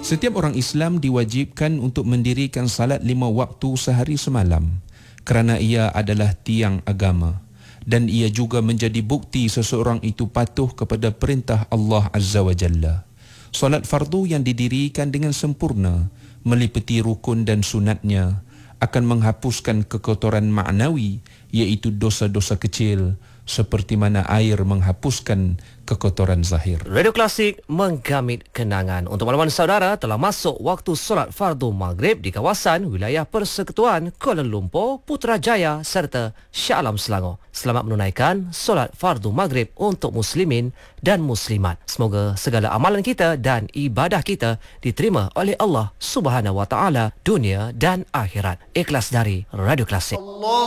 Setiap orang Islam diwajibkan untuk mendirikan salat 5 waktu sehari semalam kerana ia adalah tiang agama dan ia juga menjadi bukti seseorang itu patuh kepada perintah Allah Azza wa Jalla. Salat fardu yang didirikan dengan sempurna meliputi rukun dan sunatnya akan menghapuskan kekotoran maknawi iaitu dosa-dosa kecil seperti mana air menghapuskan kekotoran zahir. Radio Klasik menggamit kenangan. Untuk makluman saudara, telah masuk waktu solat fardu maghrib di kawasan wilayah Persekutuan Kuala Lumpur, Putrajaya serta Shah Alam Selangor. Selamat menunaikan solat fardu maghrib untuk muslimin dan muslimat. Semoga segala amalan kita dan ibadah kita diterima oleh Allah Subhanahu Wa Taala dunia dan akhirat. Ikhlas dari Radio Klasik.